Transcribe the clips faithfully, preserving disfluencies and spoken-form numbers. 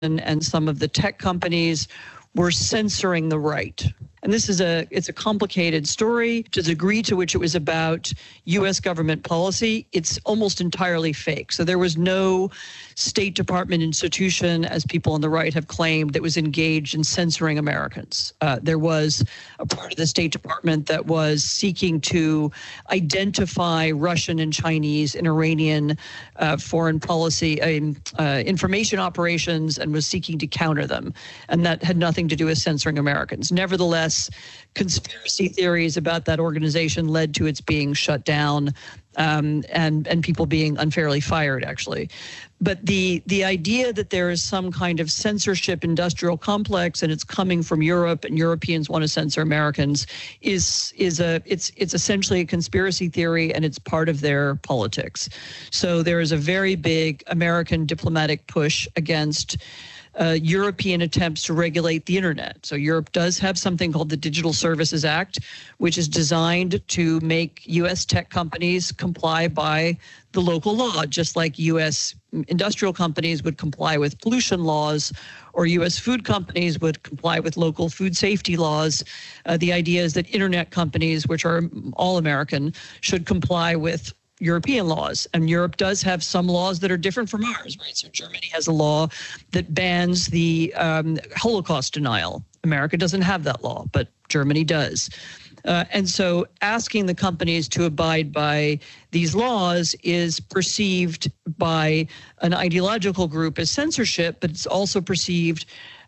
and some of the tech companies were censoring the right. And this is a, it's a complicated story. To the degree to which it was about U S government policy, it's almost entirely fake. So there was no State Department institution, as people on the right have claimed, that was engaged in censoring Americans. Uh, there was a part of the State Department that was seeking to identify Russian and Chinese and Iranian uh, foreign policy uh, uh, information operations and was seeking to counter them. And that had nothing to do with censoring Americans. Nevertheless, conspiracy theories about that organization led to its being shut down um, and, and people being unfairly fired, actually. But the, the idea that there is some kind of censorship industrial complex and it's coming from Europe and Europeans want to censor Americans is, is a, it's, it's essentially a conspiracy theory and it's part of their politics. So there is a very big American diplomatic push against Uh, European attempts to regulate the internet. So Europe does have something called the Digital Services Act, which is designed to make U S tech companies comply by the local law, just like U S industrial companies would comply with pollution laws, or U S food companies would comply with local food safety laws. Uh, the idea is that internet companies, which are all American, should comply with European laws. And Europe does have some laws that are different from ours, right? So Germany has a law that bans the um, Holocaust denial. America doesn't have that law, but Germany does. Uh, and so asking the companies to abide by these laws is perceived by an ideological group as censorship, but it's also perceived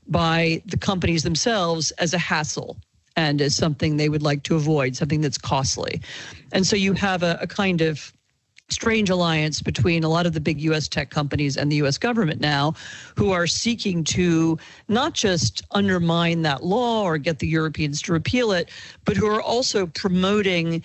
by the companies themselves as a hassle and as something they would like to avoid, something that's costly. And so you have a, a kind of strange alliance between a lot of the big U S tech companies and the U S government now, who are seeking to not just undermine that law or get the Europeans to repeal it, but who are also promoting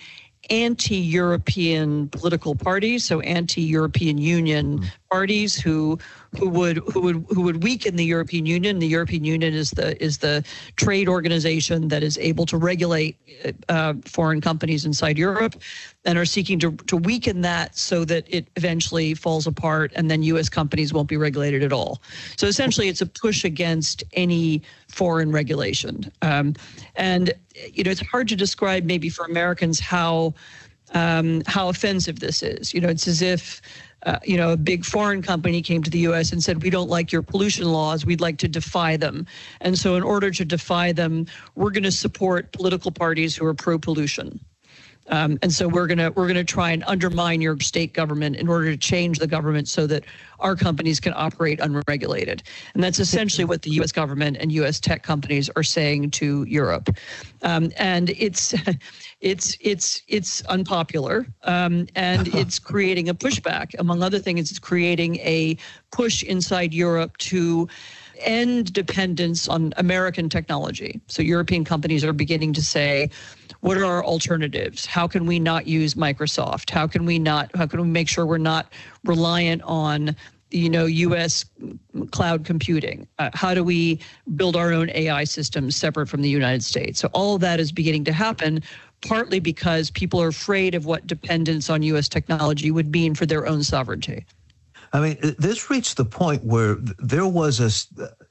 anti-European political parties, so anti-European Union parties who who would who would who would weaken the European Union. The European Union is the is the trade organization that is able to regulate uh, foreign companies inside Europe, and are seeking to to weaken that so that it eventually falls apart, and then U S companies won't be regulated at all. So essentially, it's a push against any foreign regulation, um, and you know it's hard to describe maybe for Americans how um, how offensive this is. You know, it's as if Uh, you know, a big foreign company came to the U S and said, we don't like your pollution laws, we'd like to defy them. And so in order to defy them, we're going to support political parties who are pro-pollution. Um, and so we're going to we're going to try and undermine your state government in order to change the government so that our companies can operate unregulated. And that's essentially what the U S government and U S tech companies are saying to Europe. Um, and it's it's it's it's unpopular, um, and it's creating a pushback. Among other things, it's creating a push inside Europe to end dependence on American technology. So European companies are beginning to say, what are our alternatives? How can we not use Microsoft? How can we not, how can we make sure we're not reliant on, you know, U S cloud computing? Uh, how do we build our own A I systems separate from the United States? So all of that is beginning to happen, partly because people are afraid of what dependence on U S technology would mean for their own sovereignty. I mean, this reached the point where there was a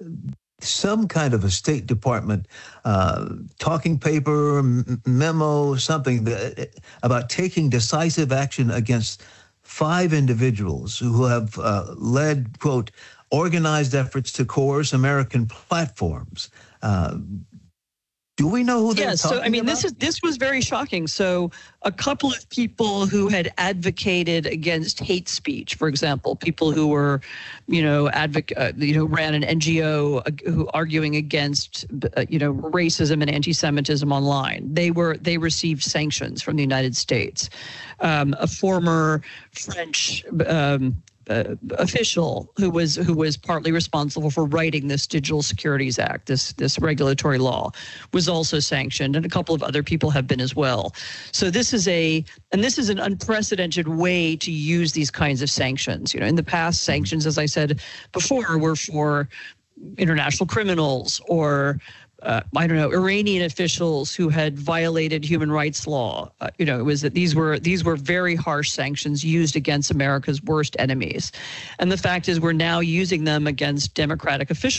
some kind of a State Department uh, talking paper, m- memo, something that, about taking decisive action against five individuals who have uh, led, quote, organized efforts to coerce American platforms. Uh, Do we know who they're yes, talking so I mean, about? this is this was very shocking. So a couple of people who had advocated against hate speech, for example, people who were, you know, advoc- uh, you know, ran an N G O uh, who arguing against, uh, you know, racism and anti-Semitism online. They were they received sanctions from the United States. Um, a former French Um, Uh, official who was who was partly responsible for writing this Digital Securities Act, this this regulatory law, was also sanctioned, and a couple of other people have been as well. So this is a and this is an unprecedented way to use these kinds of sanctions. You know, in the past, sanctions, as I said before, were for international criminals or uh, I don't know, Iranian officials who had violated human rights law. Uh, you know, it was that these were these were very harsh sanctions used against America's worst enemies. And the fact is we're now using them against democratic officials.